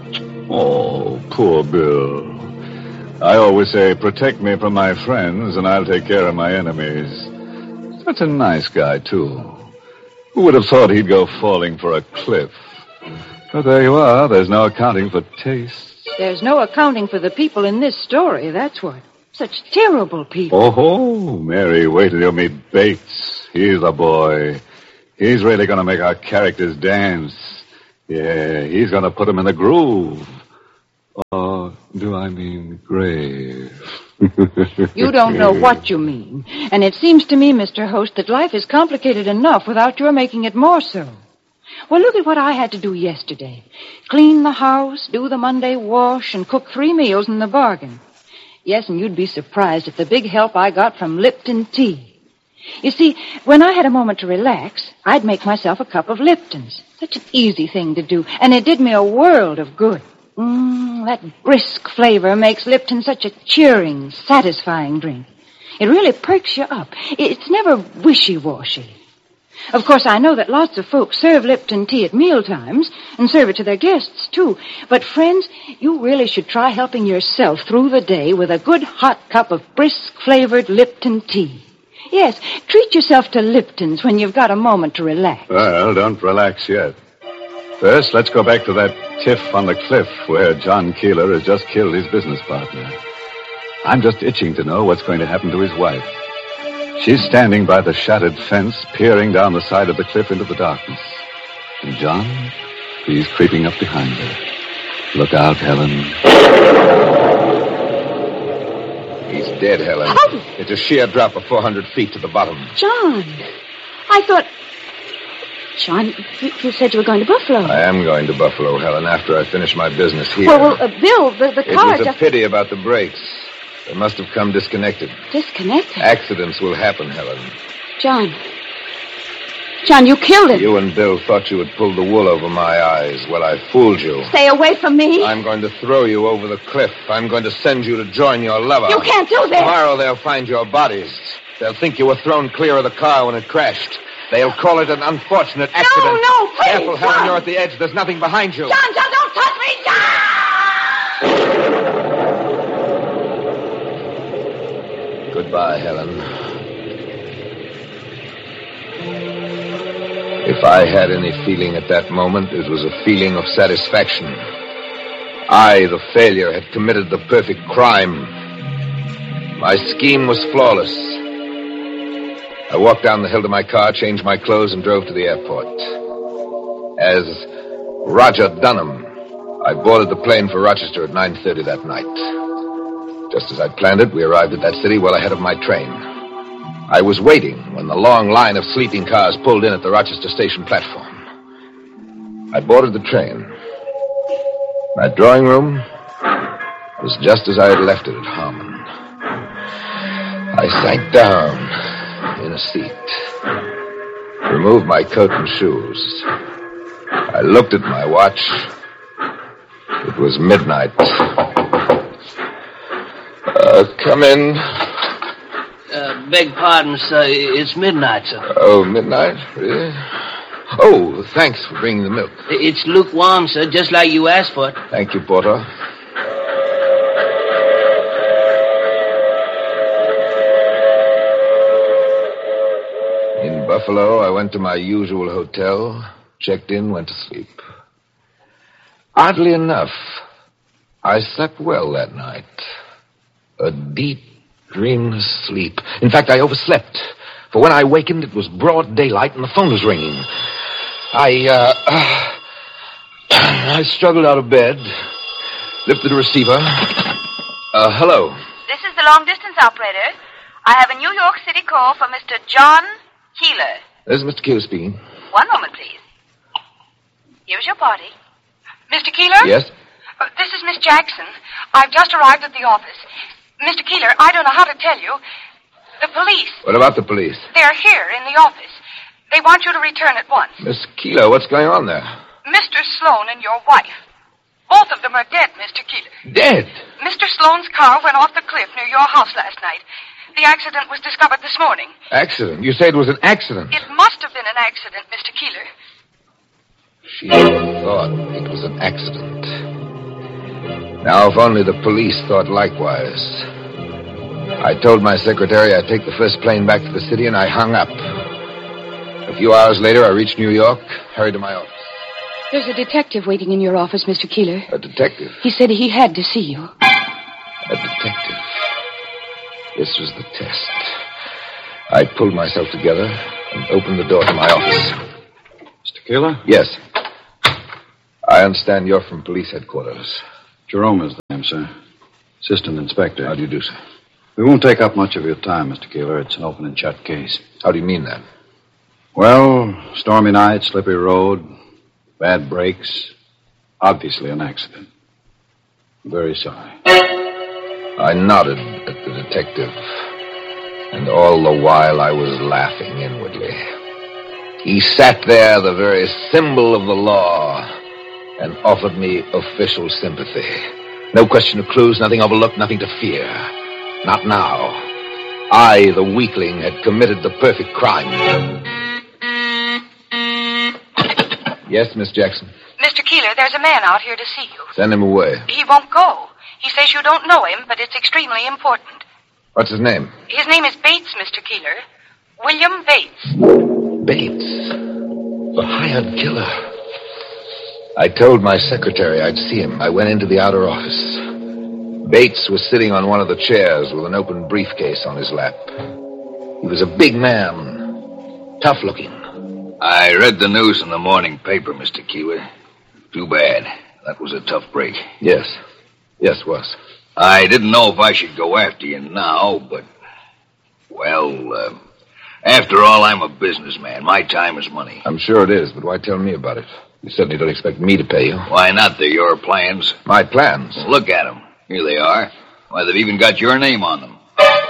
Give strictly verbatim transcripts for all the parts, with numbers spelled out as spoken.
Oh, poor Bill. I always say, protect me from my friends, and I'll take care of my enemies. Such a nice guy, too. Who would have thought he'd go falling for a cliff? But there you are. There's no accounting for tastes. There's no accounting for the people in this story, that's what. Such terrible people. Oh, Mary, wait till you meet Bates. He's the boy. He's really going to make our characters dance. Yeah, he's going to put them in the groove. Or do I mean grave? You don't know what you mean. And it seems to me, Mister Host, that life is complicated enough without your making it more so. Well, look at what I had to do yesterday. Clean the house, do the Monday wash, and cook three meals in the bargain. Yes, and you'd be surprised at the big help I got from Lipton tea. You see, when I had a moment to relax, I'd make myself a cup of Lipton's. Such an easy thing to do, and it did me a world of good. Mmm, that brisk flavor makes Lipton such a cheering, satisfying drink. It really perks you up. It's never wishy-washy. Of course, I know that lots of folks serve Lipton tea at mealtimes and serve it to their guests, too. But, friends, you really should try helping yourself through the day with a good hot cup of brisk-flavored Lipton tea. Yes, treat yourself to Lipton's when you've got a moment to relax. Well, don't relax yet. First, let's go back to that tiff on the cliff where John Keeler has just killed his business partner. I'm just itching to know what's going to happen to his wife. She's standing by the shattered fence, peering down the side of the cliff into the darkness. And John, he's creeping up behind her. Look out, Helen. He's dead, Helen. Oh. It's a sheer drop of four hundred feet to the bottom. John, I thought... John, you, you said you were going to Buffalo. I am going to Buffalo, Helen, after I finish my business here. Well, well uh, Bill, the, the car... It was a just... pity about the brakes. They must have come disconnected. Disconnected? Accidents will happen, Helen. John. John, you killed him. You and Bill thought you had pulled the wool over my eyes. Well, I fooled you. Stay away from me. I'm going to throw you over the cliff. I'm going to send you to join your lover. You can't do this. Tomorrow they'll find your bodies. They'll think you were thrown clear of the car when it crashed. They'll call it an unfortunate accident. No, no, please, Careful, Helen, John. you're at the edge. There's nothing behind you. John, John, don't touch me, John! Goodbye, Helen. If I had any feeling at that moment, it was a feeling of satisfaction. I, the failure, had committed the perfect crime. My scheme was flawless. I walked down the hill to my car, changed my clothes, and drove to the airport. As Roger Dunham, I boarded the plane for Rochester at nine thirty that night. Just as I'd planned it, we arrived at that city well ahead of my train. I was waiting when the long line of sleeping cars pulled in at the Rochester station platform. I boarded the train. My drawing room was just as I had left it at Harmon. I sank down in a seat, removed my coat and shoes. I looked at my watch. It was midnight. Uh, come in. Uh, beg pardon, sir. It's midnight, sir. Oh, midnight? Really? Oh, thanks for bringing the milk. It's lukewarm, sir, just like you asked for it. Thank you, Porter. In Buffalo, I went to my usual hotel, checked in, went to sleep. Oddly enough, I slept well that night. A deep, dreamless sleep. In fact, I overslept. For when I wakened, it was broad daylight and the phone was ringing. I, uh, uh I struggled out of bed, lifted the receiver. Uh, hello. This is the long-distance operator. I have a New York City call for Mister John Keeler. This is Mister Keeler speaking. One moment, please. Here's your party. Mister Keeler? Yes? Uh, this is Miss Jackson. I've just arrived at the office. Mister Keeler, I don't know how to tell you. The police. What about the police? They're here in the office. They want you to return at once. Miss Keeler, what's going on there? Mister Sloan and your wife. Both of them are dead, Mister Keeler. Dead? Mister Sloan's car went off the cliff near your house last night. The accident was discovered this morning. Accident? You say it was an accident? It must have been an accident, Mister Keeler. She thought it was an accident. Now, if only the police thought likewise. I told my secretary I'd take the first plane back to the city, and I hung up. A few hours later, I reached New York, hurried to my office. There's a detective waiting in your office, Mister Keeler. A detective? He said he had to see you. A detective. This was the test. I pulled myself together and opened the door to my office. Mister Keeler? Yes. I understand you're from police headquarters. Jerome is the name, sir. Assistant Inspector. How do you do, sir? We won't take up much of your time, Mister Keeler. It's an open and shut case. How do you mean that? Well, stormy night, slippery road, bad brakes. Obviously an accident. I'm very sorry. I nodded at the detective, and all the while I was laughing inwardly. He sat there, the very symbol of the law, and offered me official sympathy. No question of clues, nothing overlooked, nothing to fear. Not now. I, the weakling, had committed the perfect crime. Yes, Miss Jackson? Mister Keeler, there's a man out here to see you. Send him away. He won't go. He says you don't know him, but it's extremely important. What's his name? His name is Bates, Mister Keeler. William Bates. Bates. The hired killer. I told my secretary I'd see him. I went into the outer office. Bates was sitting on one of the chairs with an open briefcase on his lap. He was a big man, tough-looking. I read the news in the morning paper, Mister Keeler. Too bad. That was a tough break. Yes. Yes, was. I didn't know if I should go after you now, but... Well, uh, after all, I'm a businessman. My time is money. I'm sure it is, but why tell me about it? You certainly don't expect me to pay you. Why not? They're your plans. My plans? Well, look at them. Here they are. Why, they've even got your name on them.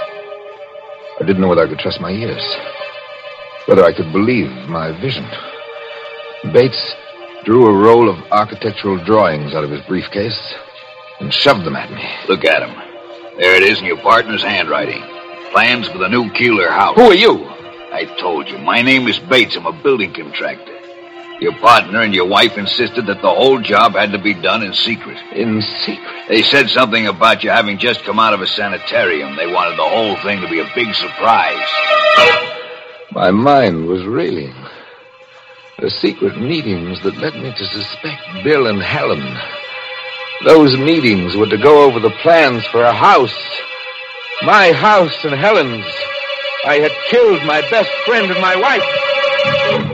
I didn't know whether I could trust my ears. Whether I could believe my vision. Bates drew a roll of architectural drawings out of his briefcase and shoved them at me. Look at them. There it is in your partner's handwriting. Plans for the new Keeler house. Who are you? I told you. My name is Bates. I'm a building contractor. Your partner and your wife insisted that the whole job had to be done in secret. In secret? They said something about you having just come out of a sanitarium. They wanted the whole thing to be a big surprise. My mind was reeling. The secret meetings that led me to suspect Bill and Helen. Those meetings were to go over the plans for a house. My house and Helen's. I had killed my best friend and my wife.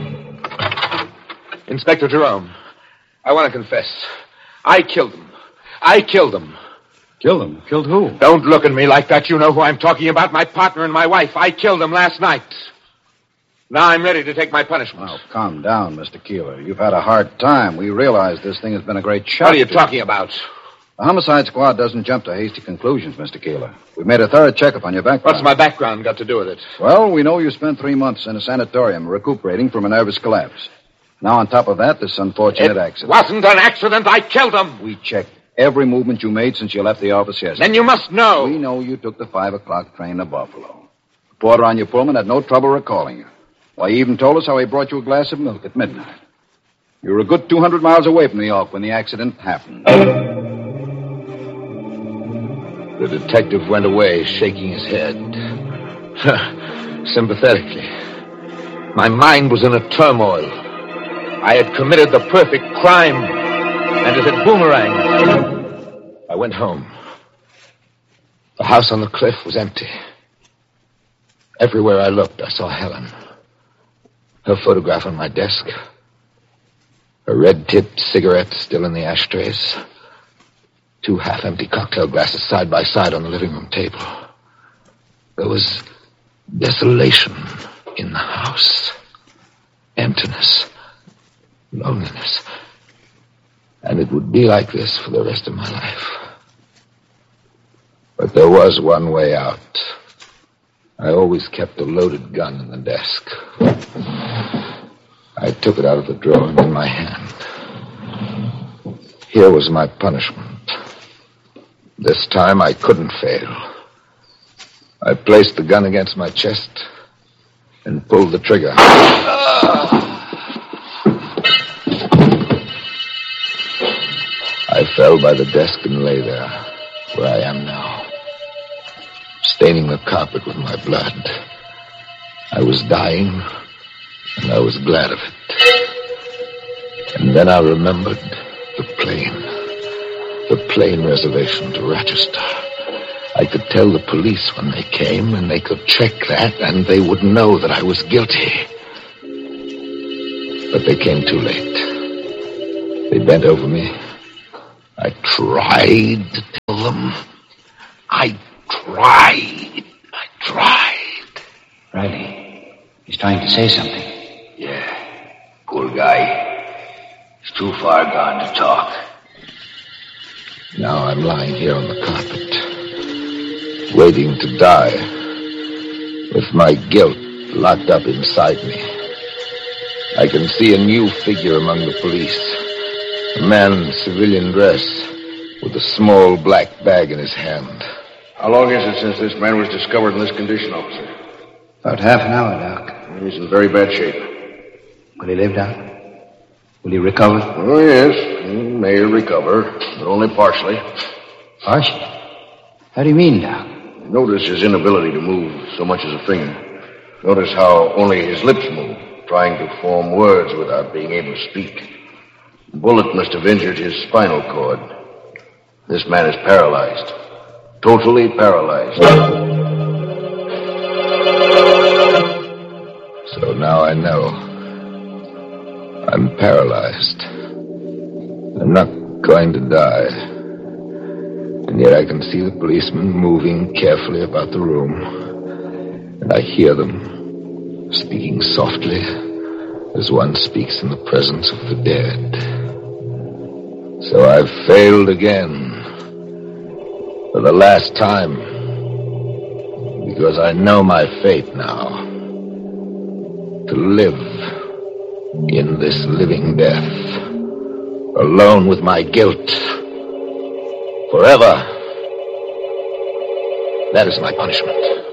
Inspector Jerome, I want to confess. I killed them. I killed them. Killed them? Killed who? Don't look at me like that. You know who I'm talking about. My partner and my wife. I killed them last night. Now I'm ready to take my punishment. Well, calm down, Mister Keeler. You've had a hard time. We realize this thing has been a great shock. What are you talking about? The homicide squad doesn't jump to hasty conclusions, Mister Keeler. We've made a thorough checkup on your background. What's my background got to do with it? Well, we know you spent three months in a sanatorium recuperating from a nervous collapse. Now, on top of that, this unfortunate it accident. Wasn't an accident. I killed them. We checked every movement you made since you left the office yesterday. Then you must know. We know you took the five o'clock train to Buffalo. The porter on your Pullman had no trouble recalling you. Why, he even told us how he brought you a glass of milk at midnight. You were a good two hundred miles away from New York when the accident happened. The detective went away, shaking his head. Sympathetically. My mind was in a turmoil. I had committed the perfect crime, and it had boomeranged. I went home. The house on the cliff was empty. Everywhere I looked, I saw Helen. Her photograph on my desk. Her red-tipped cigarette still in the ashtrays. Two half-empty cocktail glasses side by side on the living room table. There was desolation in the house. Emptiness. Loneliness. And it would be like this for the rest of my life. But there was one way out. I always kept a loaded gun in the desk. I took it out of the drawer and in my hand. Here was my punishment. This time I couldn't fail. I placed the gun against my chest and pulled the trigger. I fell by the desk and lay there, where I am now, staining the carpet with my blood. I was dying, and I was glad of it. And then I remembered the plane. The plane reservation to Rochester. I could tell the police when they came, and they could check that, and they would know that I was guilty. But they came too late. They bent over me. I tried to tell them. I tried. I tried. Riley, he's trying to say something. Yeah, poor guy. He's too far gone to talk. Now I'm lying here on the carpet, waiting to die, with my guilt locked up inside me. I can see a new figure among the police, a man in civilian dress with a small black bag in his hand. How long is it since this man was discovered in this condition, officer? About half an hour, Doc. He's in very bad shape. Will he live, Doc? Will he recover? Oh, yes. He may recover, but only partially. Partially? How do you mean, Doc? Notice his inability to move so much as a finger. Notice how only his lips move, trying to form words without being able to speak. The bullet must have injured his spinal cord. This man is paralyzed. Totally paralyzed. So now I know. I'm paralyzed. I'm not going to die. And yet I can see the policemen moving carefully about the room. And I hear them speaking softly as one speaks in the presence of the dead. So I've failed again. For the last time. Because I know my fate now. To live in this living death, alone with my guilt, forever. That is my punishment.